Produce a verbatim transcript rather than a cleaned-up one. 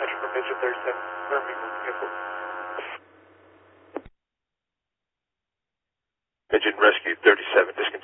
question from Pigeon thirty-seven, Birmingham Airport. Pigeon Rescue thirty-seven, disconnect.